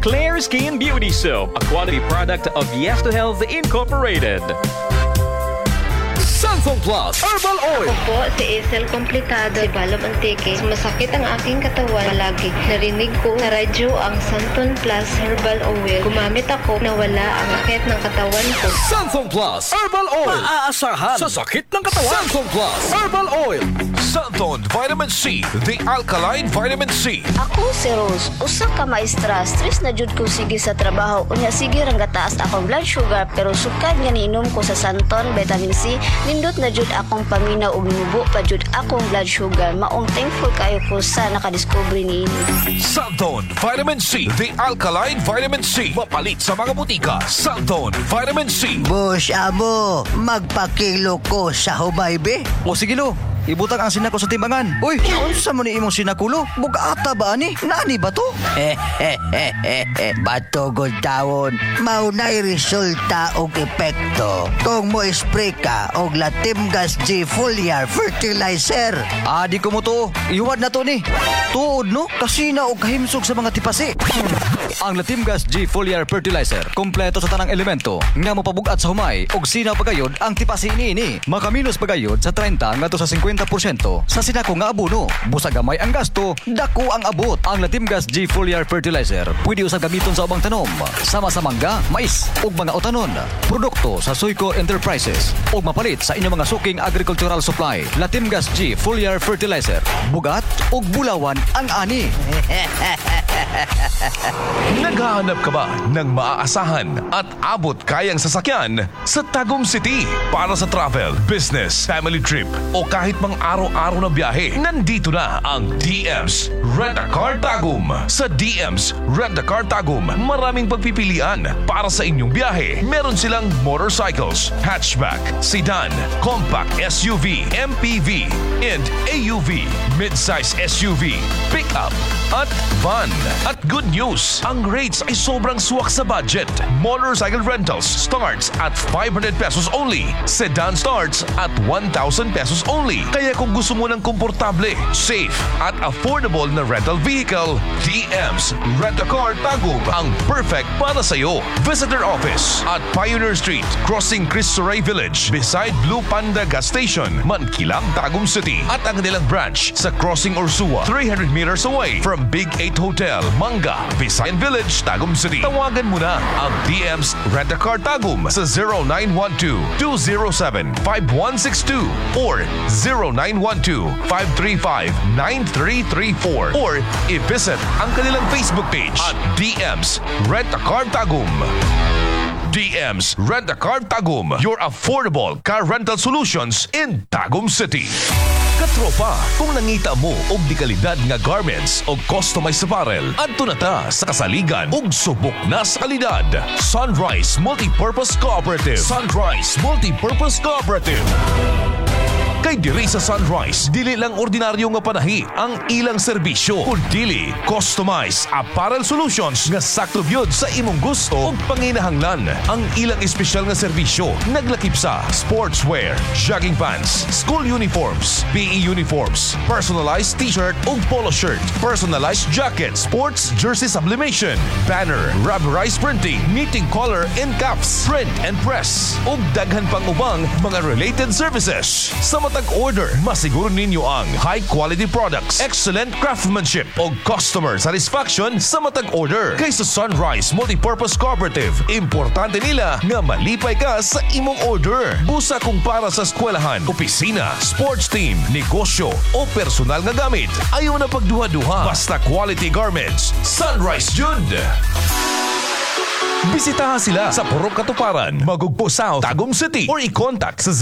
Clear Skin Beauty Soap, a quality product of Yes to Health Incorporated. Santhol Plus Herbal Oil. Ako po si Isel Komplikado, si Balo Mantique. Masakit ang aking katawan palagi. Narinig ko sa radyo ang Santhol Plus Herbal Oil. Gumamit ako na wala ang sakit ng katawan ko. Santhol Plus Herbal Oil. Maaasahan sa sakit ng katawan. Santhol Plus Herbal Oil. Santhol Vitamin C, the alkaline vitamin C. Ako si Rose, usa ka maestra, stress na jud ko sige sa trabaho. Unya sige rang gataas akong blood sugar pero sukad nga niinom ko sa Santon vitamin C, nindot na jud akong paminaw ug nubo pa jud akong blood sugar. Maong thankful kayo ko sa nakadiscover niini. Santhol Vitamin C, the alkaline vitamin C. Mapalit sa mga butika. Santhol Vitamin C. Boss Amo, magpakilo ko sa hubaybe. O sige lo, ibutang ang sinako sa timbangan. Uy, unsa mo ni imong sinakulo? Bugata ba ani? Nani ba to? Batugod taon, maunay resulta og epekto kung mo spray ka og Latimgas G Foliar Fertilizer. Di ko mo to. Iwad na to ni. Tuod no, kasi na og kahimsog sa mga tipasi. Ang Latimgas G Foliar Fertilizer, kompleto sa tanang elemento nga mopabugat sa humay og sinaw pagayod ang tipasi niini. Makaminos pagayod sa 30 ngadto sa 50% sa sinako nga abono. Busa gamay ang gasto, dako ang abot. Ang Latimgas G Foliar Fertilizer pwede usab gamiton sa ubang tanom, sama sa mangga, mais ug mga utanon. Produkto sa Soycor Enterprises ug mapalit sa inyong mga suking agricultural supply. Latimgas G Foliar Fertilizer, bugat ug bulawan ang ani. Naghahanap ka ba ng maaasahan at abot kayang sasakyan sa Tagum City para sa travel, business, family trip o kahit mang araw-araw na biyahe? Nandito na ang DM's Rent-A-Car Tagum. Sa DM's Rent-A-Car Tagum, maraming pagpipilian para sa inyong biyahe. Meron silang motorcycles, hatchback, sedan, compact SUV, MPV, and AUV, midsize SUV, pickup, at van. At good news, ang rates ay sobrang swak sa budget. Motorcycle rentals starts at 500 pesos only. Sedan starts at 1,000 pesos only. Kaya kung gusto mo ng komportable, safe, at affordable na rental vehicle, DM's Rent-A-Car Tagum ang perfect para sa'yo. Visit their office at Pioneer Street, crossing Cristo Rey Village, beside Blue Panda Gas Station, Mankilang, Tagum City. At ang nilang branch sa Crossing Ursua, 300 meters away from Big 8 Hotel, Manga, Visayan Village, Tagum City. Tawagan mo na ang DM's Rent-A-Car Tagum sa 0912-207-5162 or 0912-535-9334 or i-visit ang kanilang Facebook page at DM's Rent-A-Car Tagum. DM's Rent-A-Car Tagum, your affordable car rental solutions in Tagum City. Katropa, kung nangita mo og di kalidad nga garments o customized apparel, adto na ta sa kasaligan og subok na sa kalidad. Sunrise Multipurpose Cooperative. Sunrise Multipurpose Cooperative. Kay diri sa Sunrise, dili lang ordinaryo nga panahi ang ilang serbisyo, kundi customized apparel solutions nga sakto gyud sa imong gusto ug panginahanglan. Ang ilang espesyal nga serbisyo naglakip sa sportswear, jogging pants, school uniforms, PE uniforms, personalized t-shirt ug polo shirt, personalized jacket, sports jersey sublimation, banner, rubberized printing, knitting collar and cuffs, print and press ug daghan pang ubang mga related services. Sa matag order, masiguro ninyo ang high quality products, excellent craftsmanship o customer satisfaction sa matag order. Kay sa Sunrise Multipurpose Cooperative, importante nila nga malipay ka sa imong order. Busa kung para sa eskwelahan, opisina, sports team, negosyo o personal nga gamit, ayaw na pagduha-duha. Basta quality garments, Sunrise Jude. Bisitahan sila sa Purok Katuparan, Magugpo South, Tagum City or i-contact sa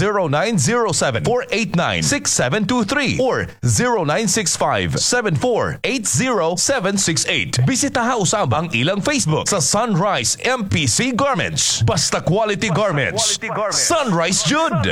0907-489-6723 or 0965-7480-768. Bisitahan usab ang ilang Facebook sa Sunrise MPC Garments. Basta quality garments. Sunrise Jude.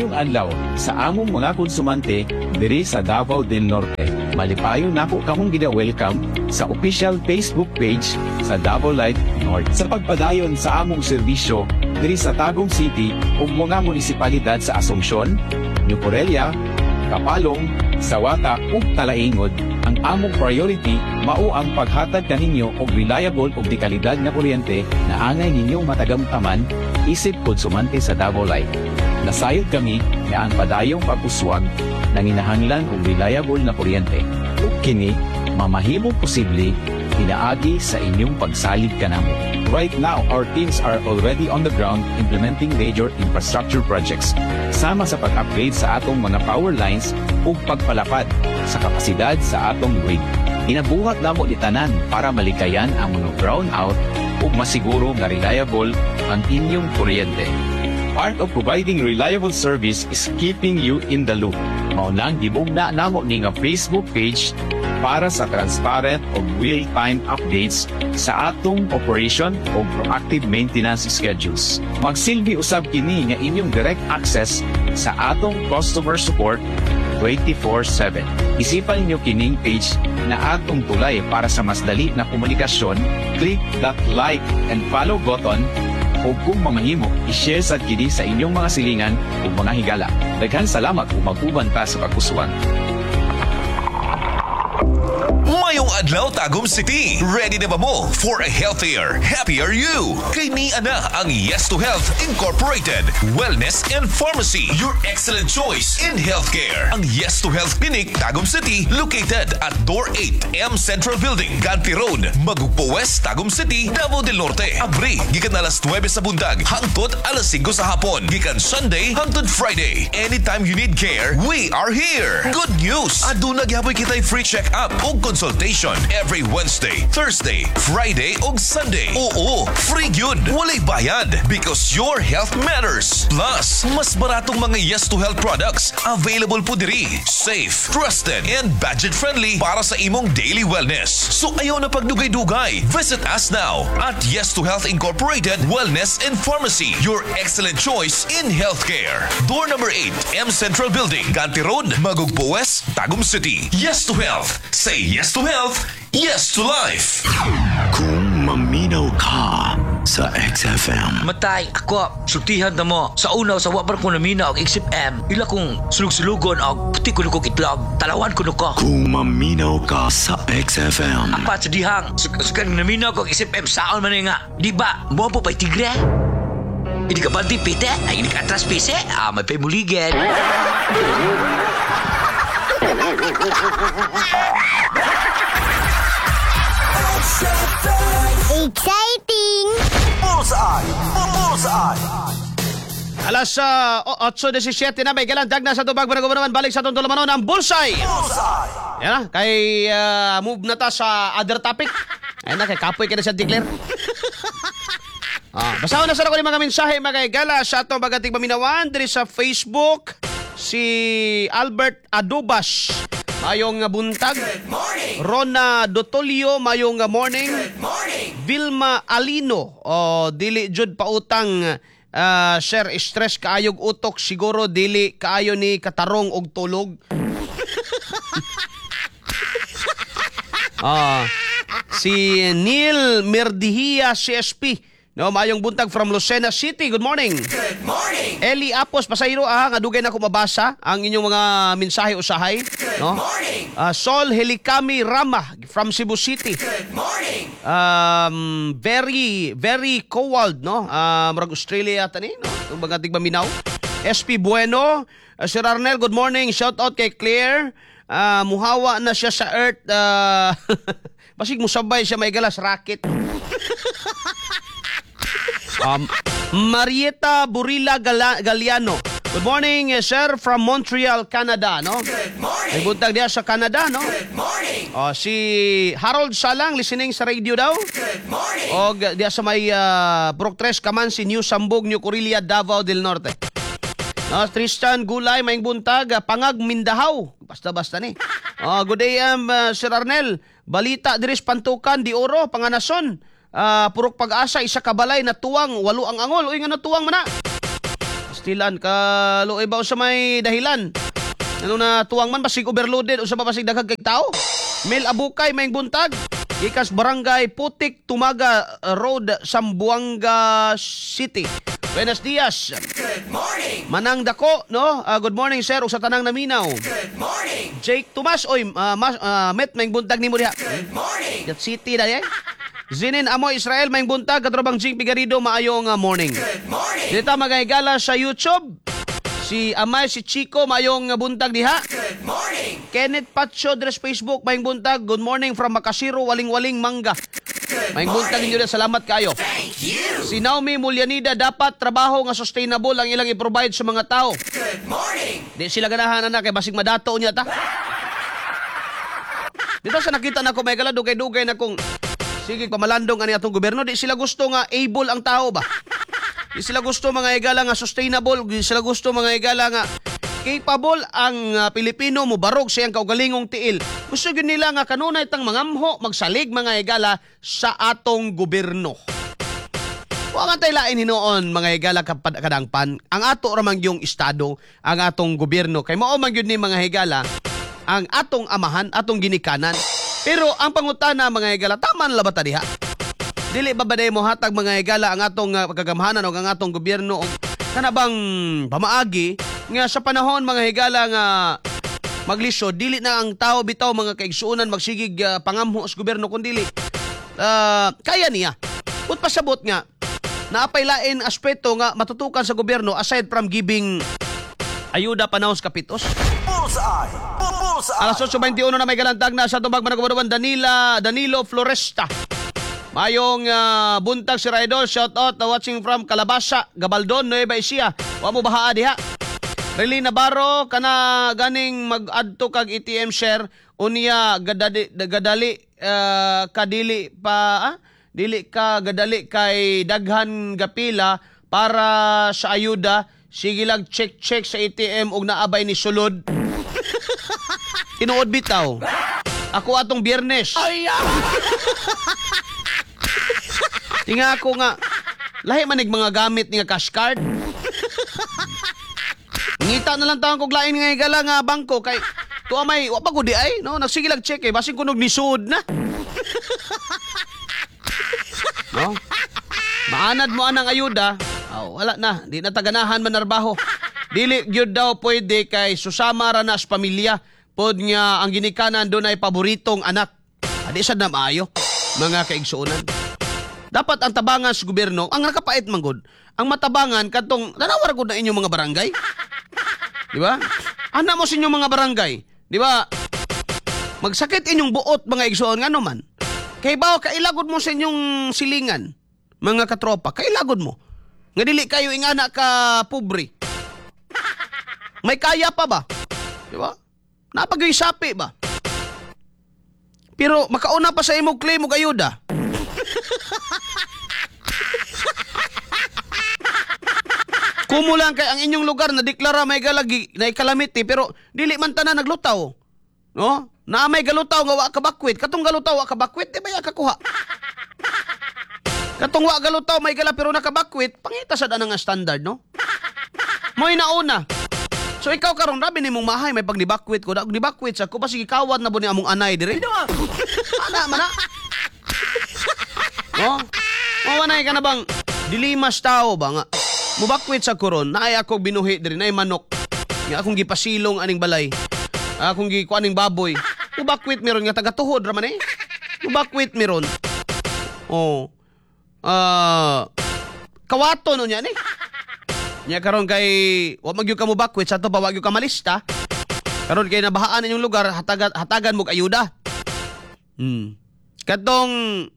Maayong adlaw sa among mga konsumante diri sa Davao del Norte. Malipayon nako kamong gida-welcome sa official Facebook page sa Davao Light North. Sa pagpadayon sa among serbisyo diri sa Tagum City ug mga munisipalidad sa Asuncion, New Corelia, Kapalong, Sawata ug Talaingod, ang among priority mao ang paghatag kaninyo og reliable ug dekalidad nga kuryente na angay ninyong matagamtaman isip konsumante sa Davao Light. Nasayod kami nga ang padayong pag-uswag nanginahanglan og reliable na kuryente. Ug kini mamahimong posible pinaagi sa inyong pagsalig kanamo. Right now, our teams are already on the ground implementing major infrastructure projects sama sa pag-upgrade sa atong mga power lines ug pagpalapad sa kapasidad sa atong grid. Inabuhat namo ni tanan para malikayan ang mga brownout ug masiguro nga reliable ang inyong kuryente. Part of providing reliable service is keeping you in the loop. Mao nang gibugna namo ni nga Facebook page para sa transparent o real-time updates sa atong operation o proactive maintenance schedules. Magsilbi usab kini nga inyong direct access sa atong customer support 24/7. Isipan ninyo kining page na atong tulay para sa mas dali na komunikasyon. Click that like and follow button o kung mamahimo, i-share sa kini sa inyong mga silingan o mga higala. Daghang salamat kung mag-uban ta sa pagkusuan. Mayong adlaw Tagum City. Ready na ba mo for a healthier, happier you? Kay ni ana ang Yes to Health Incorporated Wellness and Pharmacy, your excellent choice in healthcare. Ang Yes to Health Clinic Tagum City located at Door 8 M Central Building, Ganti Road, Magugpo West, Tagum City, Davao del Norte. Abri gikan alas 9 sa bundag hangtod alas 5 sa hapon. Gikan Sunday hangtod Friday. Anytime you need care, we are here. Good news, aduna gyapon kitay free check-up o consultation every Wednesday, Thursday, Friday ug Sunday. Oo, free yun. Walay bayad because your health matters. Plus, mas baratong mga Yes to Health products available po diri. Safe, trusted, and budget-friendly para sa imong daily wellness. So ayaw na pagdugay-dugay. Visit us now at Yes to Health Incorporated Wellness and Pharmacy, your excellent choice in healthcare. Door number 8, M Central Building, Ganti Road, Magugpo West, Tagum City. Yes to Health. Say yes to health, yes to life. Kung maminaw ka sa XFM. Matay, ako, sultihan na mo. Sa unaw, sa wabar ko namina og XFM. Ila kong sulug-sulugon og puti ko nukong itlog. Talawan ko nuko. Kung maminaw ka sa XFM. Apat sa dihang, sukan namina og XFM saon man nga. Di ba, mo po pa'y tigre? Hindi ka banti pite, ay hindi ka atras pise, may pa'y Exciting! Alas 8:17 na may galandag na sa tubag para naman balik sa itong tulumanon ang Bullseye! Yan na, kay move na ta sa other topic. Ayun na, kay kapoy ka na siya declare. Basahan na sa ako ng mga mensahe mga gala sa itong bagating paminawan diri sa Facebook. Si Albert Adubas, mayong buntag. Rona Dotolio, mayong morning. Vilma Alino, dili jud pautang share stress kaayog utok, siguro dili kaayo ni katarong og tulog. Si Neil Merdihia CSP, no, mayong buntag from Lucena City. Good morning. Good morning. Eli Apos pasayro nga dugay na ko mabasa ang inyong mga mensahe usahay, no? Good morning. Sol Helikami Rama from Cebu City. Good morning. Very Cowald, no? Murag Australia tani, no? Tung mga tigmaminaw. SP Bueno, Sir Arnel, good morning. Shout out kay Claire. Muhawa na siya sa Earth. Basig musabay siya may galas racket. Marieta Burila Galiano. Good morning, sir, from Montreal, Canada, no? Good morning. May buntag diya sa Canada, no? Good morning. Si Harold Salang, listening sa radio daw. Good morning. O diya sa may Proctres, Kamansi, New Sambog, New Corelia, Davao del Norte. No, Tristan Gulay, may buntag, Pangag, Mindahaw. Basta-basta ni. Good day, Sir Arnel. Balita diris Pantukan, Di Oro, Panganason. Purok Pag-asa, isa kabalay na tuwang, 8 ang angol. Uy, nga na tuwang man na. Stilan ka luoy ba sa may dahilan? Ano na tuwang man basig overloaded o sa basig daghang kay tao? Mel Abukay maing buntag. Gikas Barangay Putik Tumaga Road, Sambuanga City. Buenos dias. Good morning. Manang Dako, no? Good morning sir ug sa tanang naminaw. Good morning. Jake Tomas oy met maing buntag nimo diha. Good morning. That city da eh. Zinin Amo Israel maing buntag katrobang Jing Pigarido maayong morning. Good morning. Dito magahigala sa YouTube. Si Amay, si Chico, mayong buntag diha. Good morning. Kenneth Pacho, dress Facebook, mayong buntag. Good morning from Makasiro, Waling-Waling, Manga. Mayong buntag ninyo na, salamat kayo. Thank you. Si Naomi Mulyanida, dapat trabaho nga sustainable ang ilang i-provide sa mga tao. Good morning. Di sila ganahan na kay basig madato niya ta. Dito sa nakita na ko, may gala dugay-dugay na kung sige, pamalandong ani atong gobyerno, di sila gusto nga able ang tao ba? Di sila gusto mga igala nga sustainable, di sila gusto mga igala nga capable ang Pilipino mo barog siyang kaugalingong tiil. Gusto gyud nila nga kanunay tang mangamho, magsalig mga igala sa atong gobyerno. Wa man tay lain hinuon mga igala kadangpan. Ang ato ra man yung estado, ang atong gobyerno kay mao man gyud ni mga higala ang atong amahan, atong ginikanan. Pero ang pangutana mga higala, tama na ba ta diha? Dili ba baday mo hatag mga higala ang atong kagamhanan o ang atong gobyerno o kanabang pamaagi nga sa panahon mga higala nga maglisod, dili na ang tao bitaw mga kaigsuunan magsigig pangamho sa gobyerno kundi kaya niya. Ut pasabot nga naapay lain aspeto nga matutukan sa gobyerno aside from giving ayuda panahon sa kapitos. Alas 8:21 na may galantag na sa tubag managabaduban Danilo Floresta. Mayong buntag si Raidol, shout out watching from Calabasa, Gabaldon, Nueva Ecija. Wa mo bahaa diha. Relly Navarro kana ganing mag-adto kag ATM share unya gadali kadili pa dili ka gadali kay daghan gapila para sa ayuda. Sige lang check sa ATM ug naabay ni sulod. Tinuod bitaw. Ako atong Biyernes. Tinga ako nga, lahi manig mga gamit nga cash card. Ngita na lang taon kog lain nga igala nga bangko kay tuwa may wa pa ko di ay no nagsige lang check basig kunog ni sud na. No? Maanad mo anang ayuda. Wala na, di na taganahan manarbaho. Dili gyud daw pwede kay susama ra na sa pamilya. Pod nga ang ginikanan doon ay paboritong anak. Adi sad na maayo mga kaigsuonan. Dapat ang tabangan sa gobyerno, ang nakapait man gud. Ang matabangan katong nanawar gud na inyong mga barangay. Di ba? Ana mo sa inyong mga barangay, di ba? Magsakit inyong buot mga igsuon ngano man. Kay bawo kailagod mo sa inyong silingan, mga katropa, kailagod mo. Nga dili kayo ingana ka pobre. May kaya pa ba? Di ba? Napagay sapi ba? Pero makauna pa sa imong claim og ayuda. Kumo lang kay ang inyong lugar na deklara may galagi na calamity pero dili man tanan naglutaw. No? Na may galutaw nga wa ka bakwit. Katong galutaw wa ka bakwit, di ba ya kakuha? Katong wa galutaw may gala pero nakabakwit, pangita sa danang standard, no? Mo'y nauna. So ikaw karon rabi nimong mahay may pagnibakwit ko, nibakwit sa ko pa sige kawat na buni among anay dire. Ana man na. No? Mawanay ka na bang dilimas tao ba nga? Mubakwit sa koron, naay ako binuhi dire, naay manok. Nga akong gipasilong aning balay. Akong gikuan aning baboy. Mubakwit meron nga taga-tuhod ra man eh. Mubakwit meron. Oh. Kawaton no niya ni. Nya karon kay wa magyud ka mubakwit sa to pa wa gyud ka malista. Karon kay nabahaan inyong lugar hatagan mo ayuda. Katong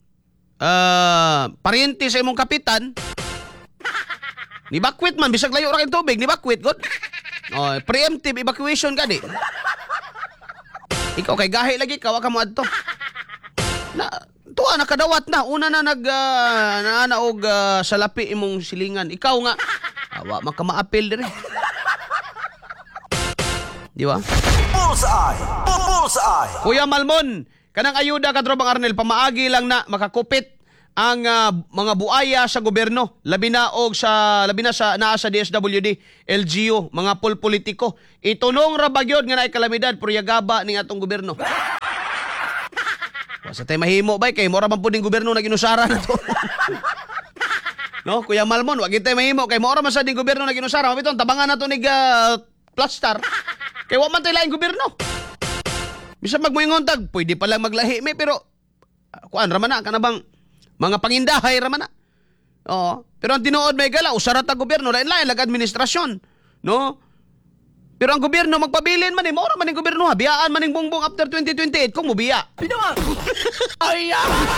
pariente sa imong kapitan ni bakwit man bisag layo ra kay tubig ni bakwit god. Oh, preemptive evacuation ka di. Ikaw kay gahi lagi ka wa ka mo adto. Na tuwa nakadawat na una na naanaog salapi imong silingan. Ikaw nga wa makamaapil dire. Di ba? Bullseye. Kuya Malmon, kanang ayuda ka Drobang Arnel pamaagi lang na makakupit ang mga buaya sa gobyerno, labi na sa naa sa DSWD, LGU, mga politiko. Itunong ra bagyod nga naay kalamidad priyagaba ning atong gobyerno. Sa tay mahimo bay kay mora man pud ning gobyerno naginusara na to. No, Kuya Malmon, wag tay mahimo kay mora man sa ding gobyerno naginusara. Mabiton tabangan nato nig plaster. Kay wa man tay laing gobyerno. Bisa magmoingon tag, pwede pa lang maglahi me pero kuan ra man na kanabang mga pangindahay ra man na. Oo. Pero ang tinuod may gala usara ta gobyerno lain-lain lag administrasyon, no? Pero ang gobyerno magpabilin man mao ra man ning gobyerno ha. Biyaan man ning bongbong after 2028 kung mobiya. Pinawa. Ay.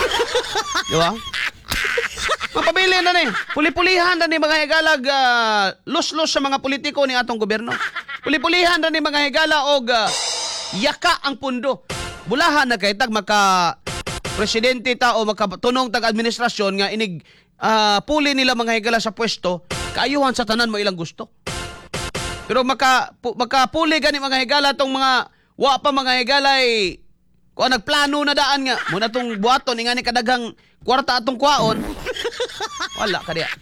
Di ba? Mapabilin na ni. Puli-pulihan na ni mga higalag los-los sa mga politiko ni atong gobyerno. Puli-pulihan na ni mga higala og yaka ang pundo. Bulahan na kay tag maka presidente ta o makatunong tag administrasyon nga inig puli nila mga higala sa pwesto, kaayuhan sa tanan mo ilang gusto. Pero makapuli gani mga higala tong mga wa pa mga higalay kung nagplano na daan nga muna tong buhaton nga ni kadaghang kwarta atong kwaon. Wala ka diya.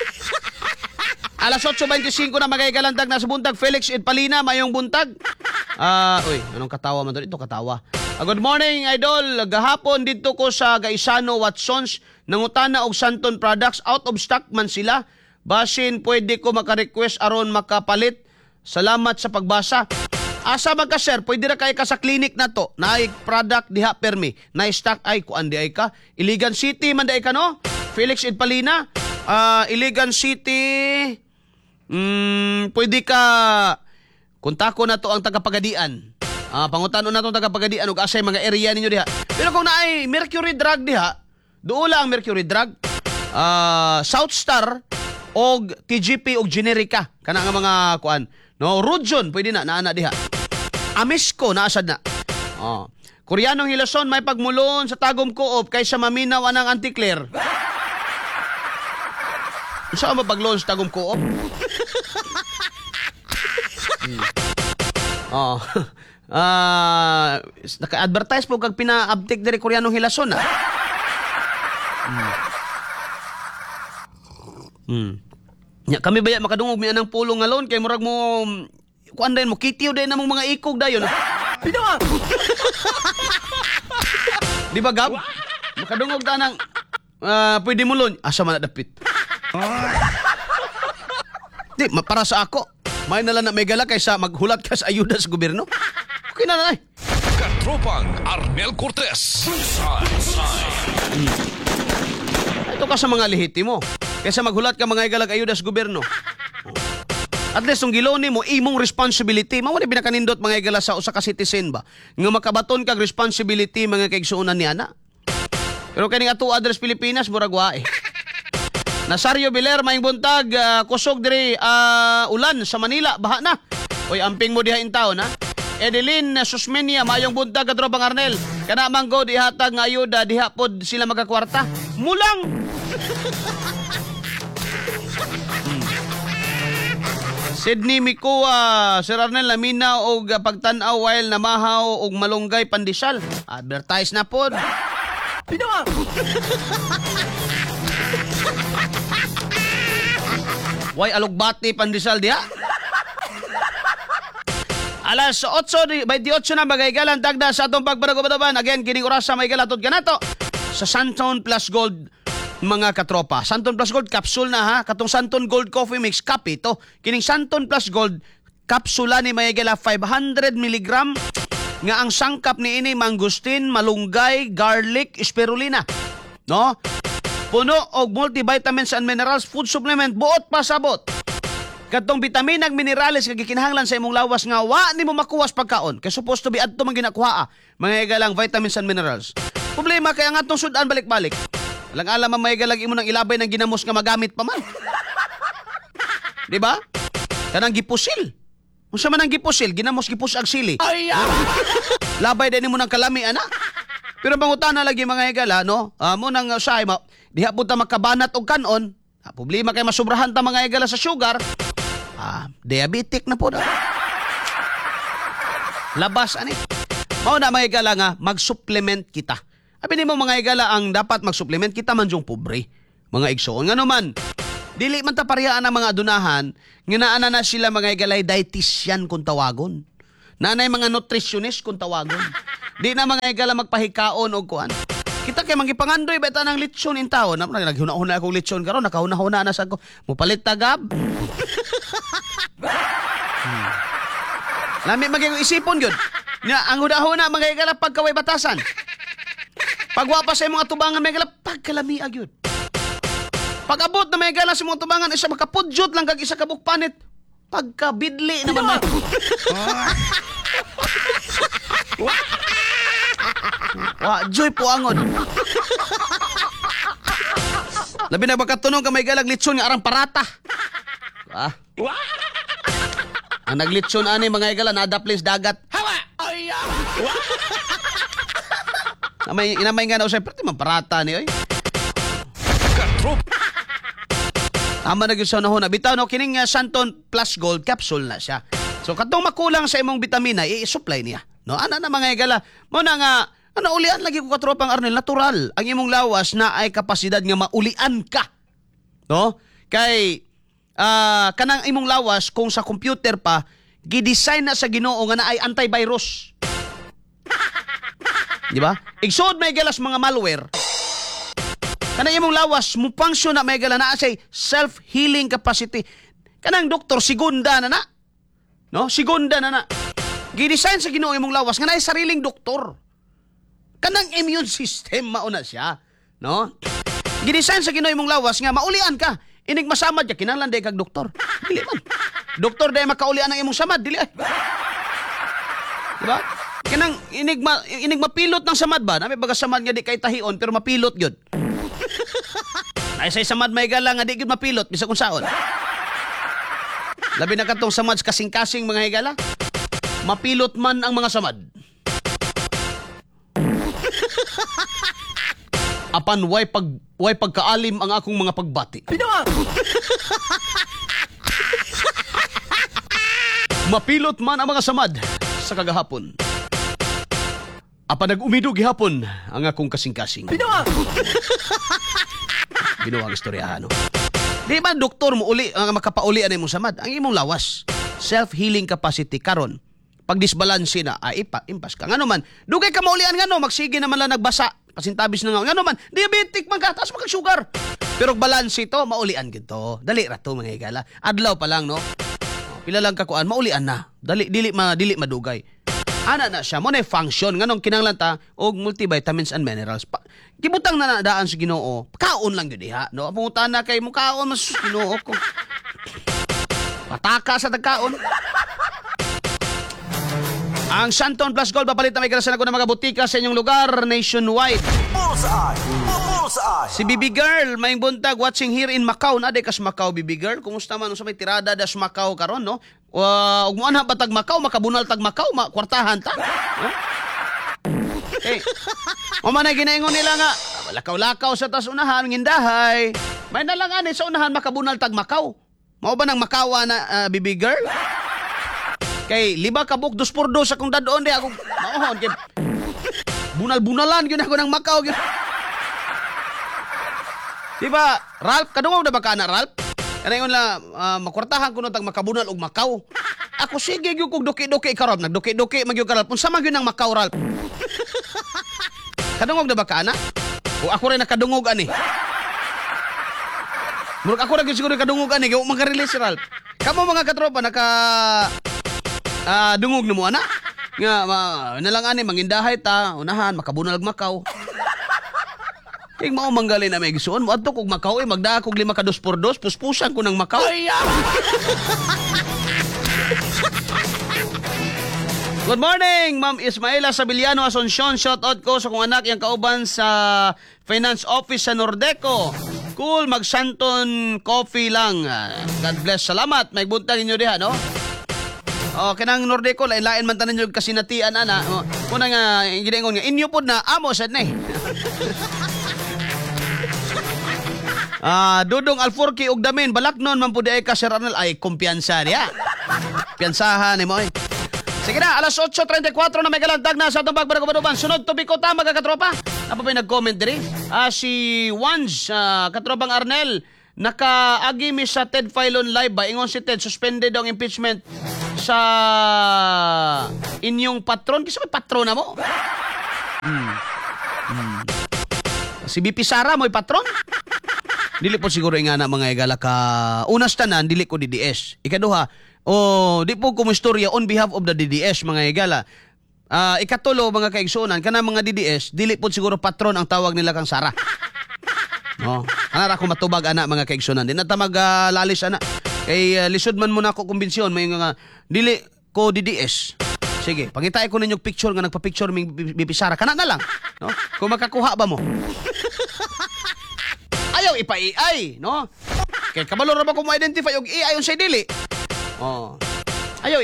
Alas 8:25 na maghigalantag na sa buntag. Felix Edpalina, mayong buntag. Uy, anong katawa man doon? Ito katawa. Good morning, idol. Gahapon dito ko sa Gaisano Watsons. Nangutana og Santon products. Out of stock man sila. Basin, pwede ko maka-request aron makapalit. Salamat sa pagbasa. Asa magka sir, pwede ra kay ka sa clinic na to. Naay product diha permi. Naay stock ay kuan di ay ka. Iligan City man di ay ka no? Felix Edpalina. Iligan City. Pwede ka kuntako na to ang tagapagadian. Pangutano na to ang tagapagadian ug asay mga area ninyo diha. Pero kung naay Mercury Drug diha, duula ang Mercury Drug, South Star og TGP og Generica kana nga mga kuan. No, Rujon pwede na naana diha. Amisco naasad na. Koreanong Hilason may pagmulon sa Tagum Co-op kaysa maminaw anang Anticlair. Saan ba pag-launch Tagum Co-op? Naka-advertise po kag pina-uptake diri Koreanong Hilason na. Nya kami baya makadungog mi anang pulong nga loan kay murag mo kuan din mo kitiw din namong mga ikog dayon. Pinawa. Di ba gab? Makadungog ta nang pwede mo loan asa man dapit. Di para sa ako. May nalang na may gala kaysa maghulat ka sa ayuda sa gobyerno. Okay na nanay. Katropang Arnel Cortez. Ito ka sa mga lehitimo. Kaysa maghulat ka mga igalag ayuda sa gobyerno. At least, yung giloni mo, imong responsibility. Mao ni pinakanindot mga igala sa usa ka citizen ba? Nga makabaton kag responsibility mga kaigsuonan ni ana. Pero kani ato address Pilipinas, murag wae. Nasario Biler, maing buntag, kusog diri ulan sa Manila, baha na. Oy, amping mo diha in town, ha? Edeline Susmenia, mayong buntag, Katropang Arnel. Kana manggo dihatag nga ayuda, diha pod sila magakwarta. Mulang! Sydney Mikua, Sir Arnel, lamina og pagtan-aw while namahaw og malunggay pandesal. Advertise na pod. Pinawa! Why alugbati pandesal diha? Alas 8:28 na magaygalan tagda sa atong pagpanagubadoban. Again, kining oras sa may galatod kanato sa Santon Plus Gold mga katropa. Santon Plus Gold capsule na ha. Katong Santon Gold Coffee Mix kape to. Kining Santon Plus Gold kapsula ni mayagala 500 mg nga ang sangkap ni ini mangustin, malunggay, garlic, spirulina. No? Puno og multivitamins and minerals food supplement buot pasabot. Katong vitamin ag minerales nga gikinahanglan sa imong lawas nga wa nimo makuwas pagkaon. Kay supposed to be adto man ginakuha mga igalang vitamins and minerals. Problema kay ang atong sudan balik-balik. Lang alam ang may galag imo nang ilabay ng ginamos nga magamit pa man. Di ba? Kanang gipusil. Unsa man ang gipusil? Ginamos gipus ag sili. Ay! Labay din mo ng kalami, ana. Pero bangutana lagi mga higala, no? Mo nang usahay, diha po ta makabanat og kanon. Problema kay masubrahan ta mga higala sa sugar. Diabetic na po na. Labas, ani. Mao na mga higala nga, mag-supplement kita. Abi nimo mga higala ang dapat mag-supplement kita man jung pobre. Mga igsoon nga naman. Dili man ta parehaan ang mga adunahan, nga naana na sila mga higalay dietitian kung tawagon. Nanay mga nutritionist kung tawagon. Di na mga higala magpahikaon og kuan. Kita kay mangipangandoy beta ng lechon in taon. Naghuna-huna akong lechon karon, nakahuna-huna na sa ko. Mupalit tagab. Lami maging isipon gyud. Nga ang huna-huna mga higala pagkaway batasan. Pagwa pa sa mga tubangan mga higala pagkalami agyud. Pag-abot na may gala sa mga tubangan, isa makapudyot lang kag isa kabukpanit. Pagkabidli naman. Joy po angon. Labi na magkatunog ka may galag litson nga arang parata. Ang naglitson ani mga igala na adaplis dagat. Hawa! Inamay nga na usay, pero man parata ni oy. Tama na gyud sa nahuna. Bitaw no kining Santon Plus Gold capsule na siya. So katong makulang sa imong bitamina, i-supply niya. No, ana na mga igala. Mo na nga ulian lagi ko katropang Arnel, natural ang imong lawas na ay kapasidad nga maulian ka. No? Kay kanang imong lawas kung sa computer pa gidesign na sa Ginoo nga na ay antivirus. Di ba? Igsod may galas mga malware. Kanang imong lawas mo function na may gala na say self-healing capacity. Kanang doktor segunda na na. No? Segunda na na. Gidesign sa Ginoo imong lawas nga na ay sariling doktor. Kanang immune system mauna siya, no? Gidesign sa Ginoo imong lawas nga maulian ka. Inig masamad ka kinahanglan day kag doktor. Dili man. Doktor day makaulian ang imong samad, dili ay. Diba? Kanang inig mapilot ng samad ba? Nami baga samad nga di kay tahion pero mapilot gyud. Ay say samad may gala nga di gyud mapilot bisa kung saon. Labi na katong samad kasing-kasing mga higala. Mapilot man ang mga samad. Apan way pagkaalim ang akong mga pagbati. Mapilot man ang mga samad sa kagahapon. Apan nag-umidog gihapon ang akong kasing-kasing. Binuwang istoryahan. No? Di ba doktor mo uli ang makapauli ano imong samad? Ang imong lawas. Self-healing capacity karon. Pag disbalanse na, impas ka. Nga naman, dugay ka maulian nga no, magsige naman lang nagbasa. Kasintabis na nga naman, diabetic man ka, taas mo sugar. Pero balanse ito, maulian gito. Dali rato mga higala. Adlaw pa lang, no? Pila lang kakuan, maulian na. Dili madugay. Ana na siya, mo na function. Nga nung kinanglan ta, og multivitamins and minerals. Gibutang na nadaan sa Ginoo, kaon lang yun diha. No? Pungutan na kay mo kaon, mas Ginoo ko. Pataka sa tagkaon. Ang Santon Plus Gold, papalit na may kalasan ako ng mga butika sa inyong lugar nationwide. Si Bibi Girl, may buntag watching here in Macau. Na kas Macau, Bibi Girl. Kumusta man sa may tirada das Macau karon, no? Ug mo ana ba tag Macau, makabunal tag Macau, kwartahan ta. No? Okay. O man ginaingon nila nga, lakaw-lakaw sa tas unahan ngindahay. May nalang ani sa unahan makabunal tag Macau. Mao ba nang Makawa na Bibi Girl? Kay liba ka buk 2x2 sa kung dadoon di ako maohon kay bunal-bunalan gyud ako ng Macau gyud. Diba, Ralph, kadungog na ba ka na, Ralph? Kanayon la makwartahan ko no tag makabunal og Macau. Ako sige gyud kog doki-doki karon, nagdoki-doki magyud ka Ralph. Unsa man gyud ng Macau, Ralph? Kadungog na ba ka na? O ako rin nakadungog ani. Murag ako ra gyud siguro kadungog ani, gyud maka-release si Ralph. Kamo mga katropa dungog na mo ana nga nalang ani mangindahay ta unahan makabunal og Macau. King mao manggalin na may gisuon mo adto kog Macau magdaa kog 5 ka 2x2 puspusan ko ng Macau. Good morning, Ma'am Ismaela Sabiliano Asuncion. Shout out ko sa kong anak yang kauban sa finance office sa Nordeco. Cool, mag-Santon coffee lang. God bless. Salamat. May buntag inyo diha, no? Kanang Nordeco, lain-lain man tanan yung kasinatian, ana. Muna nga, ginengon nga, inyo po na, amo, sad na eh. Dudong Alforque og Damin, balaknon, man po di ay Sir Arnel, ay kumpiyansa niya. Piyansahan ni mo eh. Sige na, alas 8:34 na may galantag na sa itong Bagbarag Baduban. Sunod tubig ko ta, mga katropa. Apa ba nag-comment diri? Si Wanz, katrobang Arnel, nakaagi mi sa Ted Filon live ba? Ingon si Ted, suspended ang impeachment sa inyong patron. Kasi may patron na mo? Si BP Sara mo'y patron? Dili po siguro nga na mga igala ka unas tanan, dili ko DDS. Ikaduha, di po ko istorya on behalf of the DDS mga igala. Ikatulo mga kaigsunan, kana mga DDS, dili po siguro patron ang tawag nila kang Sara. Ana ko matubag ana mga kaigsunan. Di na ta maglalis ana. Kay lisod man muna ako kumbensyon may nga dili ko DDS. Sige, pangitay ko ninyo picture nga nagpa-picture ming BP Sara. Kana na lang. No? Kung makakuha ba mo. Ayaw ipa-AI, no? Kaya kabalo ra ba ko mo-identify og AI yung say dili? Ayaw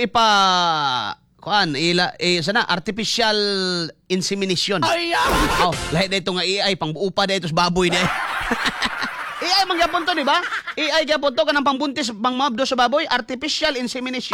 sana artificial insemination. Lahi na ito nga AI, pangbuo pa na ito sa baboy na. AI mangyapon to, di ba? AI gyapon to kanang pangbuntis, pangmabdo sa baboy, artificial insemination.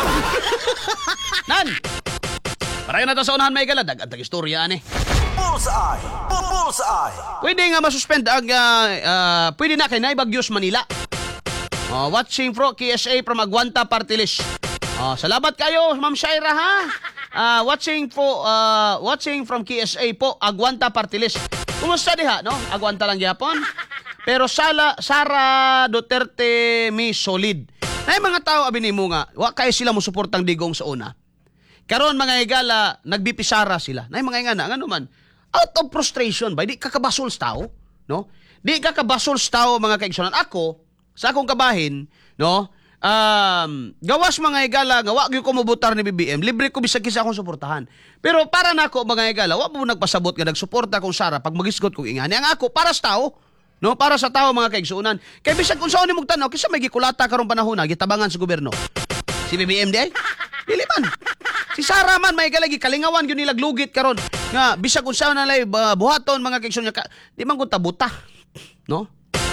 Nan! Parayon na to sa unahan may gala, dagat istorya ni. Bullseye! Pwede nga masuspend ang pwede na kay Naibagyos Manila. Watching from KSA from Aguanta Party List. Salamat kayo, Ma'am Shaira ha. Watching from KSA po, Aguanta Party List. Kumusta diha, no? Aguanta lang gyapon. Pero Sara Duterte mi solid. Nay mga tao abinimo nga, wa kay sila mo suportang digong sa una. Karon mga igala, nagbipisara sila. Nay mga ingana, ngano man, out of frustration ba, di kakabasol tao, no? Di kakabasol tao mga kaigsunan. Ako, sa akong kabahin, no? Gawas mga igala, nga wa gyud ko mobotar ni BBM, libre ko bisag kisa akong suportahan. Pero para nako mga igala, wa mo nagpasabot nga nagsuporta kong Sara pag magisgot kong ingani. Ang ako para sa tao, no? Para sa tao mga kaigsunan. Kay bisag kung saan nimong tanaw, kisa may gikulata karong panahon na gitabangan sa gobyerno. Si BBM di ay? Dili man. Si Sara man may galagi kalingawan gyud nila glugit karon nga bisag kung saan na lay buhaton mga kaigsunan di man gud tabuta, no?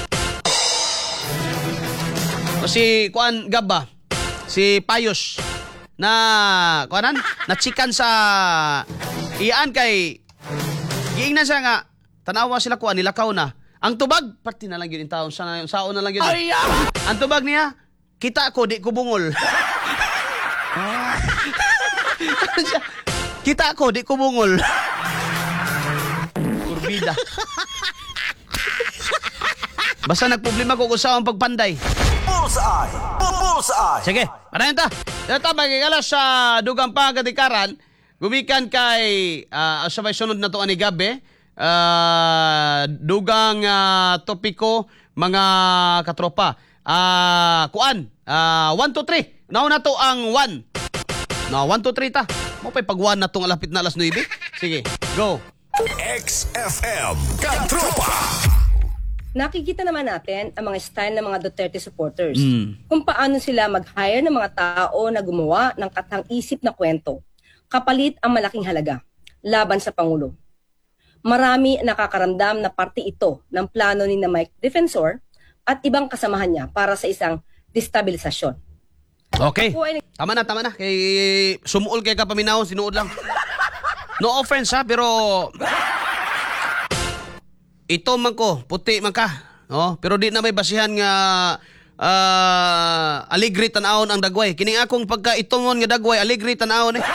Si kuan Gabba, si Payos na kuanan na chikan sa iyaan kay giingnan siya nga tanawa sila kuan nilakaw na. Ang tubag pati na lang gyud in taon saon na lang gyud. Ang tubag niya kita ko di ko bungol. Kita ko di ko bungol. Kurbida. Basta nagproblema ko sa akong pagpanday. Bullseye! Sige, parayan ta. Ito, magigala sa dugang pagkatikaran, gumikan kay, sabay sunod na to ani Gabi, dugang topiko, mga katropa. Kuan, 1, 2, 3. Nauna to ang 1. No, 1, 2, 3 ta. Mo pa'y pag 1 na tong alapit na alas 9. Sige, go. XFM Katropa! Nakikita naman natin ang mga style ng mga Duterte supporters. Kung paano sila mag-hire ng mga tao na gumawa ng katang-isip na kwento. Kapalit ang malaking halaga laban sa Pangulo. Marami nakakaramdam na parte ito ng plano ni na Mike Defensor at ibang kasamahan niya para sa isang destabilisasyon. Okay. Tama na. Kay sumuol kay kapaminaw, sinuod lang. No offense ha, pero ito man ko, puti man ka. No? Pero di na may basihan nga aligri tanawon ang dagway. Kining akong pagka itungon nga dagway, aligri tanawon eh.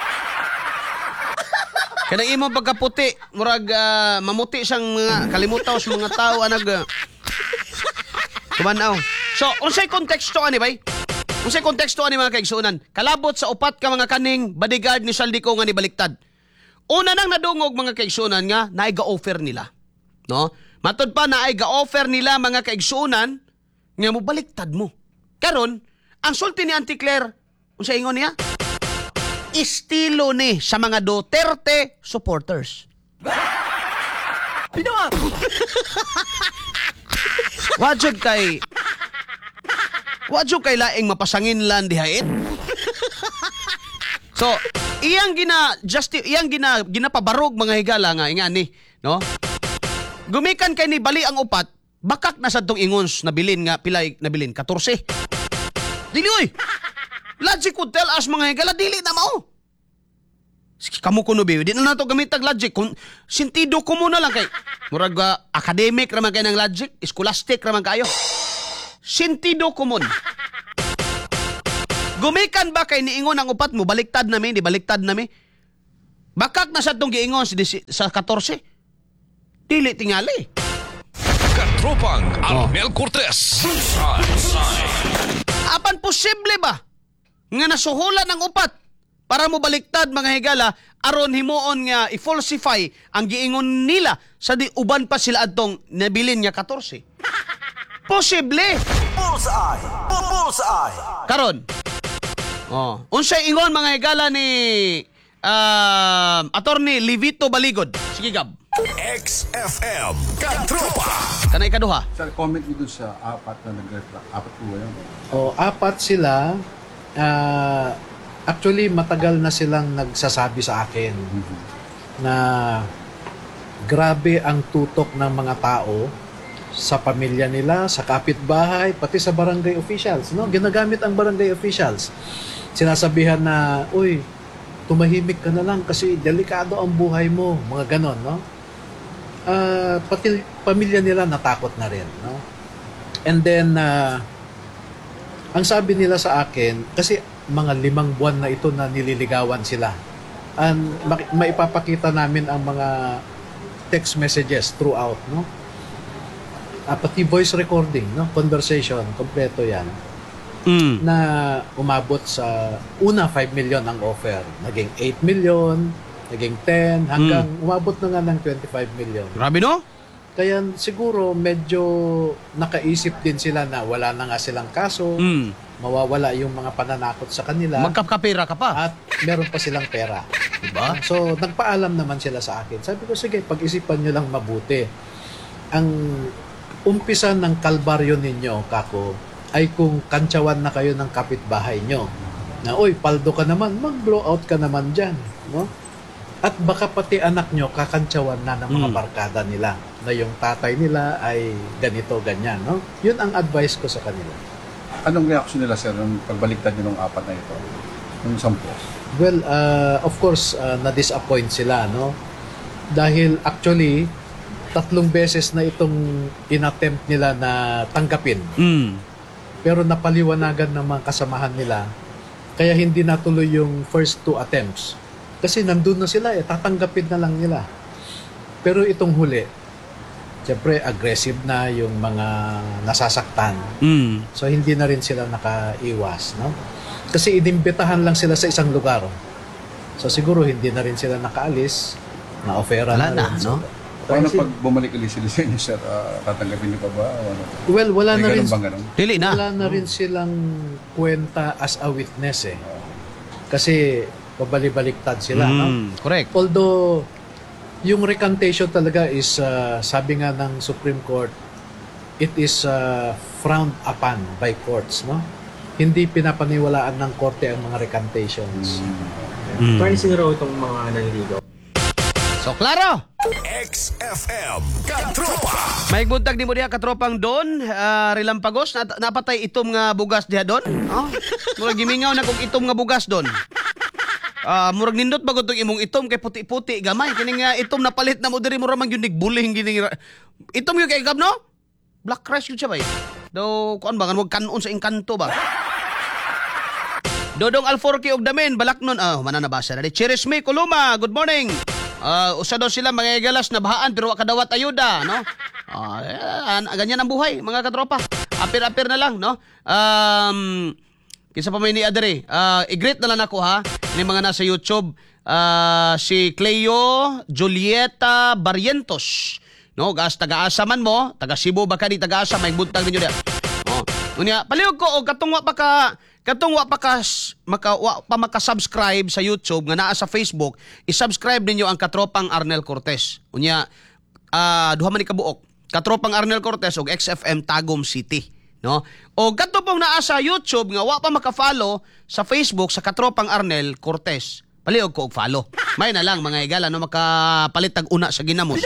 Kanang imong pagkaputi, murag mamuti siyang mga kalimutaw sa mga tao anag kumanaw. So, unsay konteksto ani bay? Unsay konteksto ani mga kaigsunan? Kalabot sa upat ka mga kaning bodyguard ni Saldico nga ni baliktad. Una nang nadungog mga kaigsunan nga naiga-offer nila. No? Matod pa na ay ga-offer nila mga kaigsunan nga mo baliktad mo. Karon, ang sulti ni Auntie Claire, unsa ingon niya? Estilo ni sa mga Duterte supporters. Pinawa! Wajud kay laing mapasangin lan dihait. So, iyang ginapabarog mga higala nga ingani, no? Gumikan kay ni bali ang upat, bakak na sa tong ingons na bilin nga pilay na bilin 14. Dili oy. Logic could tell us mga higala dili na mao. Kamu kuno be, di na nato gamitag logic. Kung sentido ko muna lang kay murag academic raman kay ng logic, scholastic raman kayo. Sentido komon. Gumikan ba kay niingon ang upat mo baliktad nami, di baliktad nami? Bakak na sa tong giingon sa 14. Dili tingali. Katropang Arnel Cortez. Apan posible ba nga nasuhulan ng upat para mo baliktad mga higala aron himuon nga i-falsify ang giingon nila sa di uban pa sila adtong nabilin nga 14? Posible. Bullseye! Bullseye! Karon. Unsay ingon mga higala ni Attorney Livito Baligod? Sige Gab. XFM Katropa. Kanay kaduha. Sir, comment mo dun sa apat na nag-reflect. Apat po yun. Apat sila. Actually, matagal na silang nagsasabi sa akin na grabe ang tutok ng mga tao sa pamilya nila, sa kapitbahay, pati sa barangay officials. No? Ginagamit ang barangay officials. Sinasabihan na, uy, tumahimik ka na lang kasi delikado ang buhay mo. Mga ganon, no? Pati pamilya nila natakot na rin, no? And then, ang sabi nila sa akin, kasi mga 5 buwan na ito na nililigawan sila. And maipapakita namin ang mga text messages throughout, no? Pati voice recording, no? Conversation, kompleto yan. Na umabot sa una 5 million ang offer. Naging 8 million, naging 10, hanggang umabot na nga ng 25 million. Grabe no? Kaya siguro medyo nakaisip din sila na wala na nga silang kaso, mawawala yung mga pananakot sa kanila. Magkapkapera ka pa. At meron pa silang pera. Diba? So, nagpaalam naman sila sa akin. Sabi ko, sige, pag-isipan nyo lang mabuti. Ang umpisa ng kalbaryo ninyo, kako, ay kung kantsawan na kayo ng kapitbahay nyo. Na, oy, paldo ka naman, mag-blow out ka naman dyan. No? At baka pati anak nyo kakantsawan na ng mga barkada nila na yung tatay nila ay ganito, ganyan. No? Yun ang advice ko sa kanila. Anong reaction nila, sir, nung pagbaliktad nyo ng apat na ito? Yung 10? Well, of course, na-disappoint sila, no? Dahil actually, 3 beses na itong inattempt nila na tanggapin. Pero napaliwanagan ng mga kasamahan nila, kaya hindi natuloy yung first 2 attempts. Kasi nandun na sila, tatanggapin na lang nila. Pero itong huli, siyempre aggressive na yung mga nasasaktan. So hindi na rin sila nakaiwas, no? Kasi inimbitahan lang sila sa isang lugar. So siguro hindi na rin sila nakaalis, na-offera na rin. No? Paano pag bumalik ulit sila sa inyo, sir? Tatanggapin niyo pa ba? O ano? Well, wala na rin. Dili na. Wala na rin silang kwenta as a witness eh. Kasi pabalik-baliktad sila, no? Correct. Although yung recantation talaga is sabi nga ng Supreme Court, it is frowned upon by courts, no? Hindi pinapaniwalaan ng korte ang mga recantations. Paano siguro itong mga naniligaw? So, klaro! XFM Katropa. May buntag ni mo diha katropang Don, Rilampagos, napatay itom nga bugas diha Don. Murag gimingaw na kung itom nga bugas Don. Murag nindot ba itong imong itom kay puti-puti gamay. Kini nga itom na palit na mo diri mura man gyud nigbuling gini. Itom yung kay Gab no? Black rice yun siya ba? Daw kuan ba wag kanon sa engkanto ba? Dodong Alforque og Damen Balaknon. Mananabasa na. Cheers me Kuluma. Good morning. Usa daw sila mga galas na bahaan pero wa kadawat ayuda, no? Ganyan ang buhay, mga katropa. Apir-apir na lang, no? Kisa pa may ni Adere. I-greet na lang ako ha. Ni mga nasa YouTube. Si Cleo Julieta Barrientos. No, taga-asa man mo, taga Cebu ba ka di taga-asa, may buntag ninyo dia. Unya, palihog ko og katong wa pa maka-subscribe sa YouTube nga naa sa Facebook, i-subscribe ninyo ang Katropang Arnel Cortez. Unya, duha man ni kabuok. Katropang Arnel Cortez og XFM Tagum City, no? O kadto pong naa sa YouTube nga wa pa maka-follow sa Facebook sa Katropang Arnel Cortez. Palihog ko og follow. May na lang mga igala no makapalit tag una sa ginamos.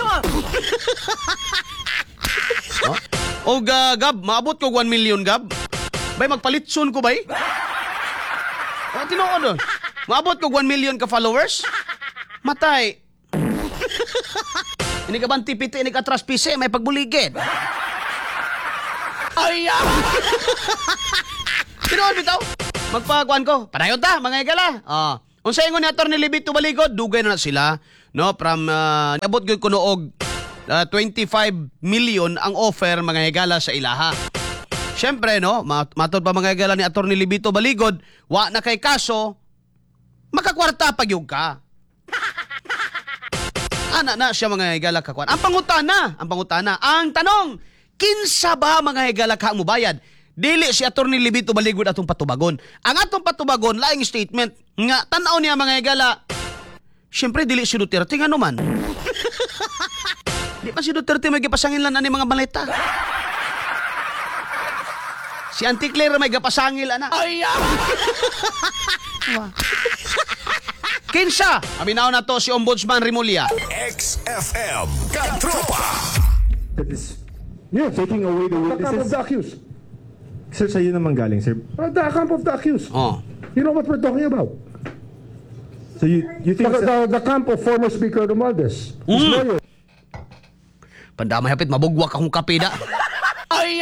No? O Gab, maabot ko 1 million Gab. Bay magpalit soon ko bay. Tinuod doon. Maabot ko 1 million ka followers. Matay. Ini ka banti piti, ini ka atras pisi, may pagbuligid. Ay, Sinoon bitaw? Magpakuan ko. Padayon ta, mga igala. Unsay ingon ni Atty. Libito Baligod, dugay na sila. No, from abot gyud kuno og 25 million ang offer mga higala sa ilaha. Siyempre, no, matod pa mga higala ni Atty. Libito Baligod, wa na kay kaso, makakwarta pag yung ka. Ana na siya mga higala kakwan. Ang pangutana. Ang tanong, kinsa ba mga higala ka mo bayad? Dili si Atty. Libito Baligod atong patubagon. Ang atong patubagon, laing statement, nga tanaw niya mga higala, siyempre, dili si Duterte nga naman. Di pa si Duterte may gapasangin lang ani mga maleta. Si Auntie Claire may gapasangil ana. Ay, kinsa? Aminaw na to si Ombudsman Rimulya. XFM Katropa. That is, taking away the witnesses. The camp of the accused. Sir, sa'yo naman galing, sir. The camp of the accused. Oh. You know what we're talking about? So you think the camp of former Speaker Romualdez. His lawyer. Pandamay hapit, mabugwak akong kapida. Ay,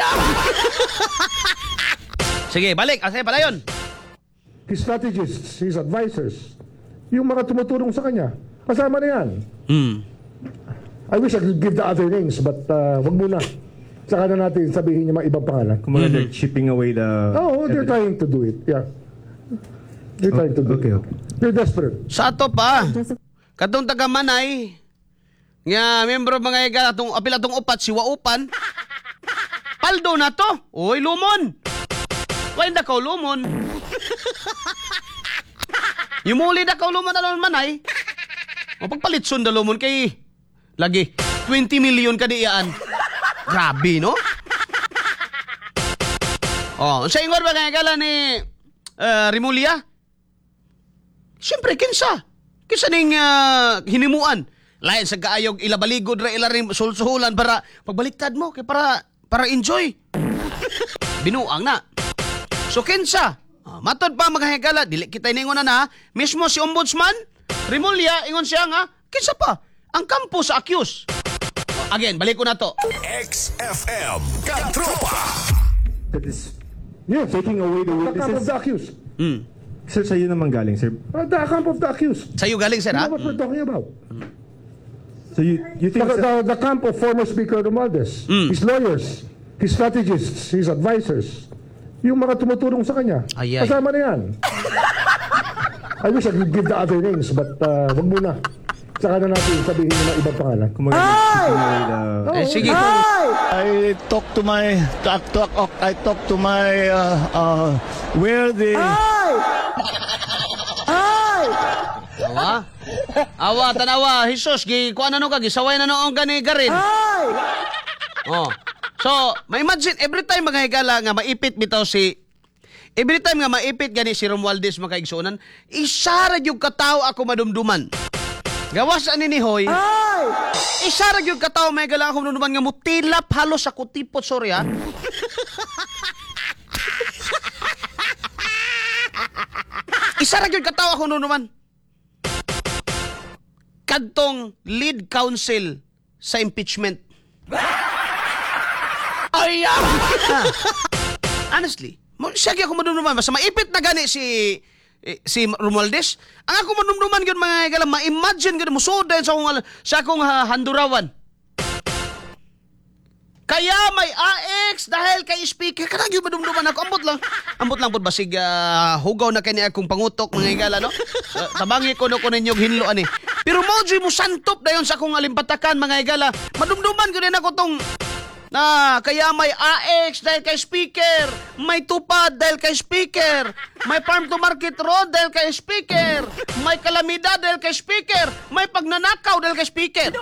sige, balik. Asay pala yun. His strategists, his advisors, yung mga tumutulong sa kanya, kasama na yan. I wish I could give the other names, but wag muna. Saka na natin sabihin yung mga ibang pangalan. Kumbaga, they're chipping away the... Oh, they're trying to do it, yeah. They're trying to do it. They're desperate. Sa ato pa, katong taga-Manay, nga membro mga iga, apil atong upat, si Waupan, paldo na to. Uy, lumon. Why na ka lumon? Yung muli na ka lumon na Manay, o pagpalitson na lumon kay, lagi, 20 million ka diyan. Grabe, no? Sa ingor ba kaya kala ni Rimulya? Siyempre, kinsa? Kinsa ning hinimuan? Lain sa kaayog ilabaligod ra ilarim sulsuhulan para pagbaliktad mo kay para enjoy. Binuang na. So kinsa? Matod pa mga higala, dili kita ningon na mismo si Ombudsman Rimulya ingon siya nga kinsa pa ang kampo sa accused. Again, balik ko na to. XFM Katropa. That is, taking away the witnesses. The camp of the accused. Sir, sa'yo naman galing, sir. The camp of the accused. Sa'yo galing, sir, ha? You know what we're talking about? So you think... The camp of former Speaker Romualdez, his lawyers, his strategists, his advisors, yung mga tumutulong sa kanya, kasama na yan. I wish I could give the other names, but wag muna. Saka na natin sabihin yung mga ibang pangalan. Sige. I talk to my where the Awa tanawa Jesus gi kuan ano ka gisaway na noong gani garin. So, ma-imagine every time mga higala nga maipit bitaw every time nga maipit gani si Romualdez makaigsunan, isa ra gyud katawo ako madumduman. Gawas ani ni Hoy. Isa ra gyud katawo may higala ako madumduman nga mutilap halos sa kutipot sorya. Isa ra gyud katawo ako madumduman. Kadtong lead counsel sa impeachment. Ay, honestly, siya ako madumduman. Basta maipit na gani si Romualdez. Ang ako madumduman yun mga higala, ma-imagine yun, musudan sa akong handurawan. Kaya may AX dahil kay speaker. Kanang yun madumduman ako. Ambot lang po basig hugaw na kanya akong pangutok mga higala, no? Tabangi ko ninyong hinloan eh. Pero moji mo santop dayon sa akong alimpatakan mga higala. Madumduman ko din ako tong kaya may AX dahil kay speaker, may tupad dahil kay speaker, may farm to market road dahil kay speaker, may kalamidad dahil kay speaker, may pagnanakaw dahil kay speaker.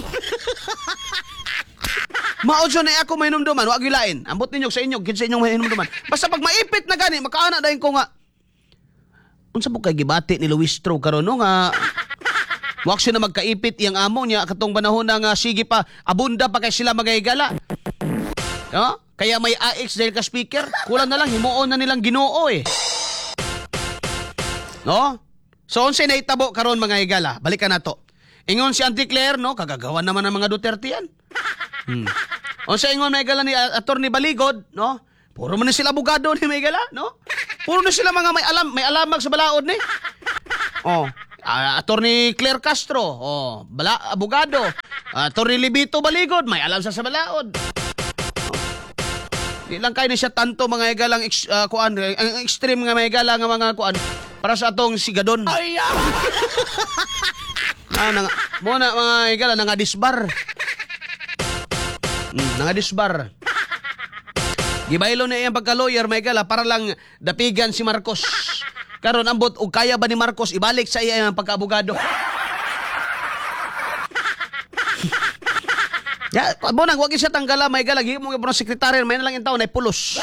Maodyo na ako may hinumduman, wag gilain. Ambot ninyo sa inyo, kinsa inyong may hinumduman. Basta pag maipit na gani, makaana dayon ko nga. Unsa po kay gibati ni Luis Tro karon no nga wag siya na magkaipit iyang amo niya katong panahon nga sige pa abunda pa kay sila magahigala. No? Kaya may AX dahil ka speaker, kulang na lang himuon na nilang Ginoo eh. No? So, unsay naitabo karon mga higala? Balikan na to. Ingon si Auntie Claire, no? Kagagawan naman ng mga Duterte yan. Unsay ingon mga higala ni Attorney Baligod, no? Puro man na sila abogado ni mga higala, no? Puro na sila mga may alamag sa balaod ni. Oh, Attorney Claire Castro, abogado. Attorney Libito Baligod, may alam sa balaod. Di lang kayo na siya tanto mga higalang kuan, ang extreme nga mga higala nga mga kuan para sa atong sigadon. Ay! Muna mga higala nangadisbar. Nangadisbar. Gibaylo na iyang pagka-lawyer mga higala para lang dapigan si Marcos. Karon ambot og kaya ba ni Marcos ibalik sa iya ang pagka-abogado? Ya, mo nang wag siya tanggala may galagi mo ng sekretary may na lang yung taon ay pulos.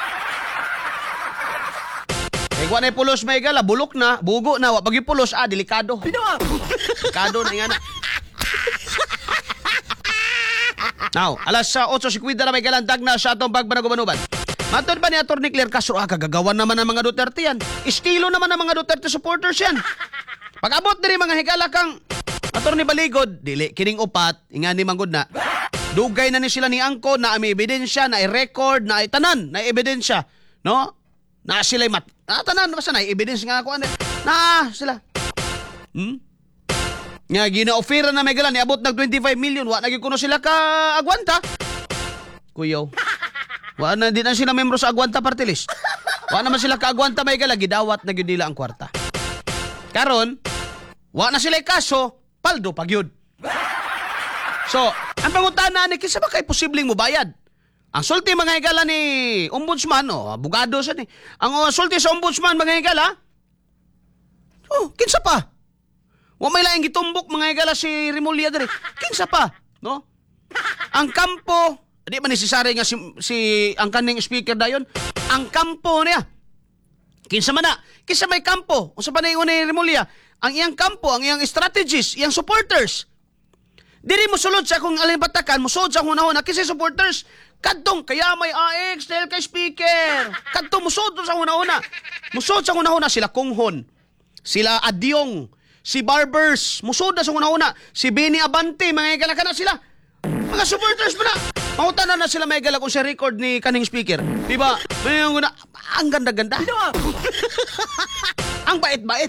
Wa na pulos may gala bulok na, bugo na, wa pagi pulos delikado. Delikado na yan. Now, alas 8:50 na may galandag na sa atong pagpanagubanuban. Matod ba ni Atty. Claire Castro, kagagawan naman ng mga Duterte yan. Estilo naman ng mga Duterte supporters yan. Pag-abot din mga higala kang Atty. Baligod, dili, kining upat, ingani manggod na. Dugay na ni sila ni Angko, na may ebidensya, na i-record, na itanan, na ebidensya. No? Na sila'y tanan, basta na i-evidence nga ako. Na sila. Nga, gina-offera na may galan, niabot ng 25 million, wa naging kuno sila ka agwanta. Kuyaw. Wa na, di na sila membro sa agwanta party list. Wa naman sila ka agwanta may galan, gidawat na gyud nila ang kwarta. Karon, wa na sila kaso, paldo pagyud. So, ang pangutana ni kinsa ba kay posibleng mobayad? Ang sulti mga higala ni Ombudsman, abogado siya ni. Ang sulti sa Ombudsman mga higala, kinsa pa? Wa may laing gitumbok mga higala si Remulla diri. Kinsa pa, no? Ang kampo, di ba necessary nga si ang kaning speaker dayon? Ang kampo niya. Kinsa man na? Kinsa may kampo? Unsa pa ningon ni Remulla? Ang iyang kampo, ang iyang strategies, iyang supporters. Diri mo sulod sa akong alimpatakan, musod sa akong una-una, kasi supporters, kadtong kaya may AX, dahil kay speaker. Kadtong musod sa akong una-una. Musod sa akong una-una, sila Kunghon, sila Adyong, si Barbers, musod na sa akong una-una, si Benny Abante, mga higala ka na sila. Mga supporters pa na. Mangutanan na sila may higala kung siya record ni kaning speaker. Diba? Ang ganda-ganda. Ang bait-bait.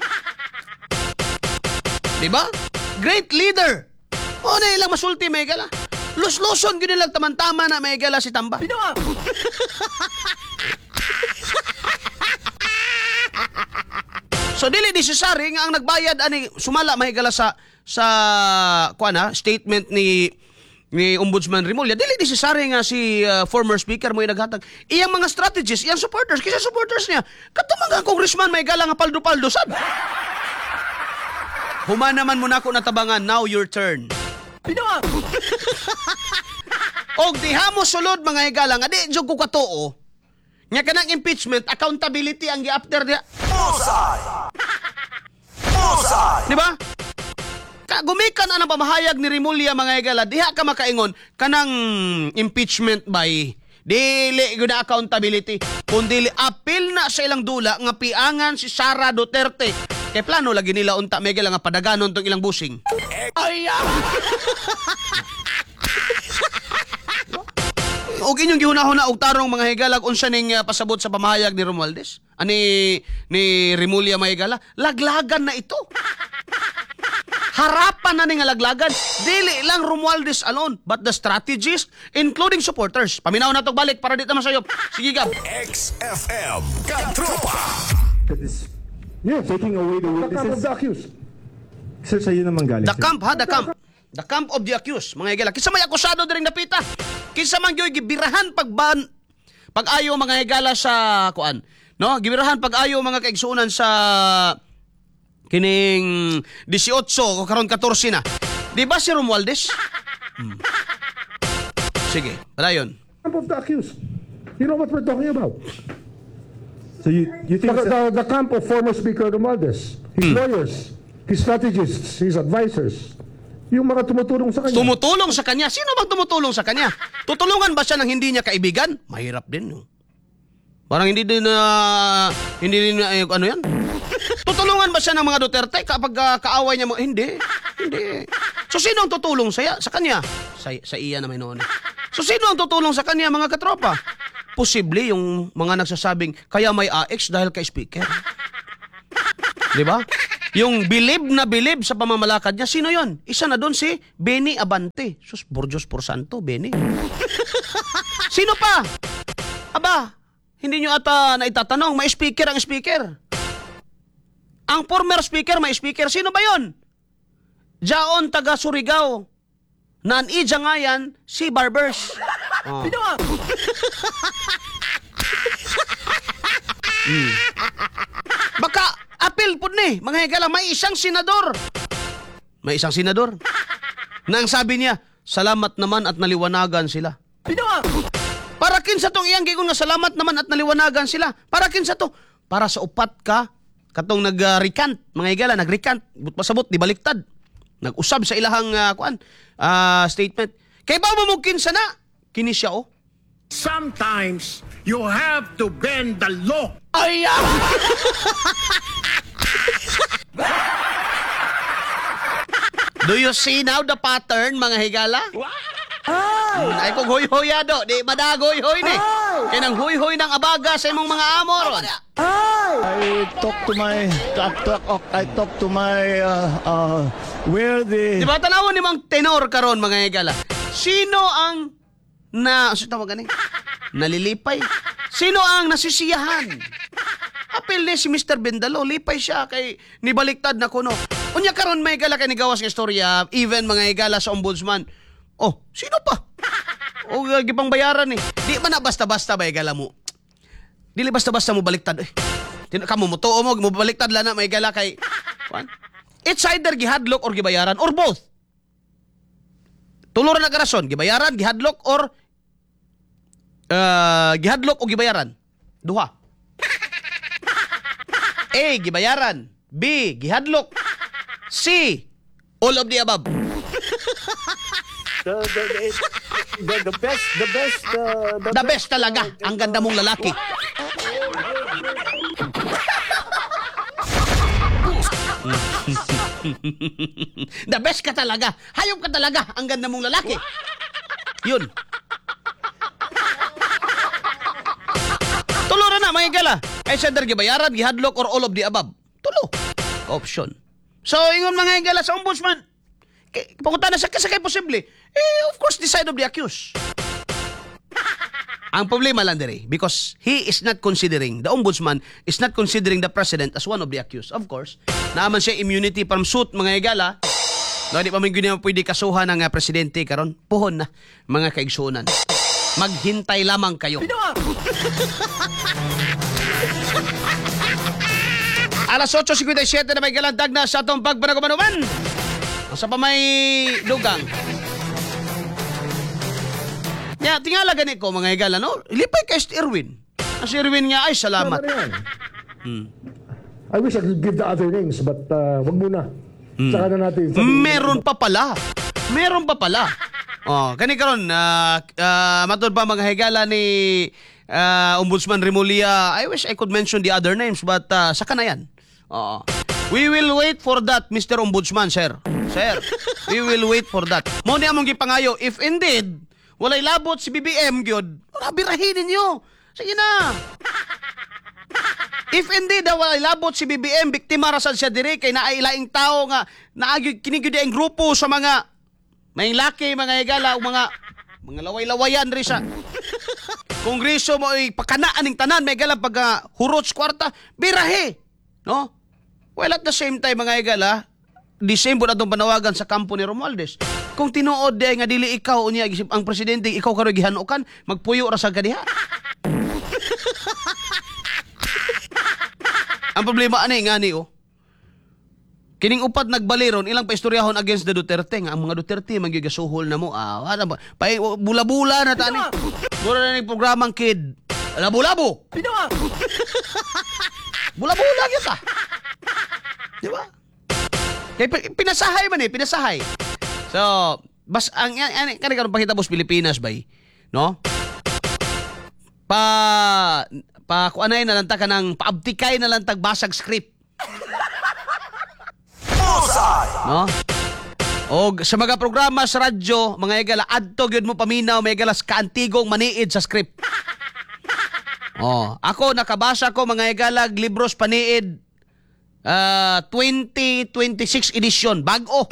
Diba? Great leader. O na ilang masulti may gala. Lus-luson gini lang tamantama na may gala si Tamba. So dili necessary nga ang nagbayad ani sumala may gala sa statement ni Ombudsman Remulla. Dili necessary nga si former speaker mo naghatag. Iyang mga strategies, iyang supporters, kisa supporters niya. Katumang ang congressman may gala nga paldo-paldo sad. Human naman muna ko natabangan, now your turn. Og diha mo sulod mga higala nga di jud ko katuo. Nya kanang impeachment accountability ang gi-after dia. Di ba? Gumikan ang pamahayag ni Remulla mga higala, diha ka makaingon kanang impeachment by dili gud accountability kundi apil na sa ilang dula nga piangan si Sara Duterte. Kay plano lagi nila unta may gala nga padaganon tong ilang busing. Ay! Og inyong gihuna-huna og tarong mga higalag unsa ning pasabot sa pamahayag ni Romualdez? Ani ni Remulla mga higala, laglagan na ito. Harapan na ning laglagan. Dili lang Romualdez alone, but the strategists, including supporters. Paminaw na to balik para dito masayop. Sige Gab. XFM Katropa. Yeah, taking away the witnesses. The accused. Sir, sa'yo naman galing. The camp, the camp. The camp of the accused, mga higala. Kinsa may akusado diring napita. Kinsa man gyoy gibirahan pag-ayo mga higala sa kuan. No, gibirahan pag-ayo mga kaigsuonan sa kining 18 o karon 14 na. Di ba si Romualdez? Sige, padayon. Camp of the accused. You know what we're talking about? So you think the camp of former Speaker Romualdez, his lawyers, his strategists, his advisors, yung mga tumutulong sa kanya. Tumutulong sa kanya? Sino bang tumutulong sa kanya? Tutulungan ba siya ng hindi niya kaibigan? Mahirap din. No? Parang hindi din ano yan? Tutulungan ba siya ng mga Duterte kapag kaaway niya mo? Hindi. So sino ang tutulong sa kanya? Sa iya naman noon. So sino ang tutulong sa kanya, mga katropa? Posible yung mga nagsasabing kaya may AX dahil kay speaker. Di ba? Yung bilib na bilib sa pamamalakad niya, sino yon? Isa na doon si Benny Abante. Sus, Borjos por Santo, Benny. Sino pa? Aba, hindi nyo ata naitatanong, may speaker ang speaker. Ang former speaker, may speaker. Sino ba yon? Jaon taga Surigao. Nan-ija nga yan, si Barbers. Oh. Baka apil po ni, mga higala, may isang senador. Nang sabi niya, salamat naman at naliwanagan sila. Para kin sa tong iyang gigon nga salamat naman at naliwanagan sila. Para kin sa to, para sa upat ka, katong nag-recant, mga higala, nag-recant, but pasabot, di baliktad. Nag-usab sa ilahang statement. Kay ba mo kinsa na? Kini siya oh. Sometimes you have to bend the law. Ay! Do you see now the pattern, mga higala? Ay kung huy-huyado, di madagoy-huy ni. Kaya nang huy-huy ng abaga sa imong mga amor. I talk to my where the Di ba tanawon ni mang tenor karon, mga higala? Sino ang nalilipay? Sino ang nasisiyahan? Apil ni si Mr. Bendalo, lipay siya kay nibaliktad na kuno. Unya karon may higala kay nigawas nga istorya, even mga higala sa ombudsman. Oh, sino pa? O gipang bayaran eh. Di man na basta-basta ba higala mo? Dili basta-basta mo baliktad eh. Kamo mo tuo mo baliktad lang na may higala kay it's either gihadlok or gibayaran or both. Tuluran na karason, gibayaran, gihadlok or gihadlok o gibayaran. Duha. A, gibayaran. B, gihadlok. C, all of the above. The best talaga. Ang ganda mong lalaki. The best ka talaga. Hayop ka talaga. Ang ganda mong lalaki. Yun. Tulo na, mga higala. Ay either gibayaran, gihadlok, or all of the above. Tulo. Option. So, ingon mga higala sa ombudsman, pakunta na sa kay posible. Of course, the side of the accused. Ang problema lang dire, because he is not considering, the ombudsman is not considering the president as one of the accused. Of course, naaman siya immunity from suit, mga higala. No, di pa man gyud pwede kasuhan ng presidente karon. Puhon na, mga kaigsunan. Maghintay lamang kayo. Alas 8:57 na may galandag na sa atong pagpanagumanuman. Sa pa may dugang. Ya, tingala gani ko mga higala, no? Lipay kay si Erwin. Si Erwin nga ay salamat. I wish I could give the other names, but wag muna. Saka na natin. Meron pa pala. Oh, kani karon matod pa mga higala ni Ombudsman Remulla. I wish I could mention the other names, but saka na yan. We will wait for that, Mr. Ombudsman, sir. Sir, we will wait for that. Mo ni among gipangayo, if indeed walay labot si BBM gyud, birahin ninyo. Sige na. If indeed walay labot si BBM, biktima ra sad siya diri kay naay laing tao nga naagi kini gyud ang grupo sa mga may laki, mga higala, mga laway-lawayan ri sa Kongreso mo ay pakanaan ning tanan, may higala pag hurots kwarta, birahe. No? Well, at the same time, mga higala, the same po na itong panawagan sa kampo ni Romualdez. Kung tinuod di nga dili ikaw unya ang presidente, ikaw karoy gihanukan, magpuyo ra sa kadiha. Ang problema ani ngani oh. Kining upat nagbaliron ilang paistoryahon against the Duterte nga ang mga Duterte magigasuhol na mo. Wala ba? Bula-bula na tani. Mura na ning programang kid. Labo-labo. Bula-bula gyud ta. Di ba? Pinasahay man pinasahay. So, bas ang kani karon pahitabo sa Pilipinas bay, no? Pa kuanay na lang ta kanang paabtikay na lang tag basag script. No? O sa mga programa sa radyo, mga igala, adto gyud mo paminaw, mga igala, kaantigong maniid sa script. Ako nakabasa ko mga igala, libros paniid 2026 edition, bago.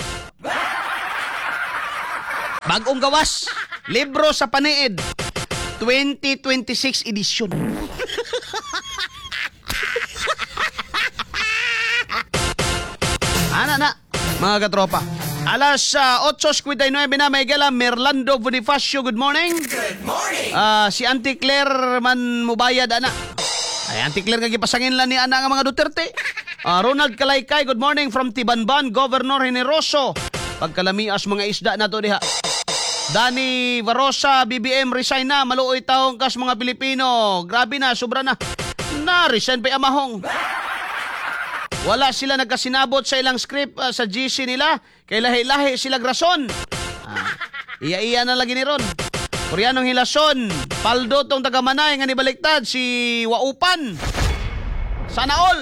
Bagong gawas, libro sa paniid 2026 edition. Na, mga katropa. Alas 8:59 na, may gala, Merlando Bonifacio, good morning. Good morning. Si Auntie Claire man mubayad, ana. Ay, Auntie Claire, kagipasangin lang ni ana nga mga Duterte. Ronald Kalaykay, good morning from Tibanban, Governor Generoso. Pagkalamias mga isda na to diha. Danny Varosa, BBM, resign na. Maluoy taong kas mga Pilipino. Grabe na, sobra na. Na-resign pa amahong. Wala sila nagkasinabot sa ilang script sa GC nila. Kay lahi-lahi sila grason. Iya-iya na lagi ni Ron. Koreanong hilason. Paldo tong tagamanay nga nibaliktad si Waupan. Sana all.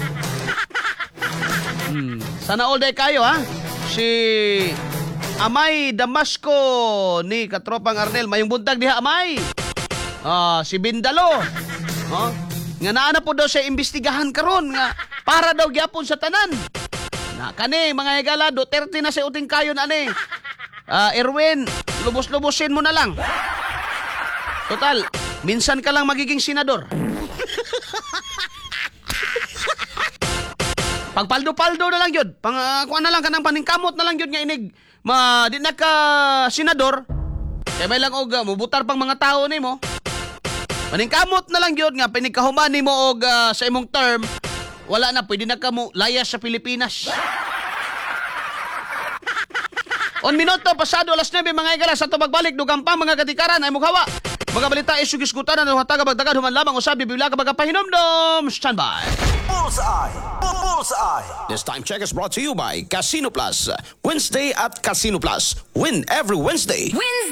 Sana all day kayo ha. Si Amay Damasco ni Katropang Arnel. Mayong buntag diha Amay. Si Bindalo. Nga naana po daw siya imbestigahan karon nga para daw gyapon sa tanan. Na kani mga higala, Duterte na sa uting kayon ani. Erwin, lubos-lubosin mo na lang. Total, minsan ka lang magiging senador. Pagpaldo-paldo na lang yun. Kuha na lang ka ng paningkamot na lang yun nga inig. Di na ka senador. Kaya may lang og mubutar pang mga tao ni mo. Paningkamot na lang yun nga pinigkahuman ni mo og sa imong term. Wala na, pwede na ka mo layas sa Pilipinas. 1 minuto, pasado alas 9, mga igala, sa ito magbalik, dugang pa mga katikaran ay mukhawa. Mga balita, isugis-kutan na hataga bagdagad, human lamang usabi, bibila ka magapahinomdom. Standby. Bullseye! Bullseye! This time check is brought to you by Casino Plus. Wednesday at Casino Plus. Win every Wednesday.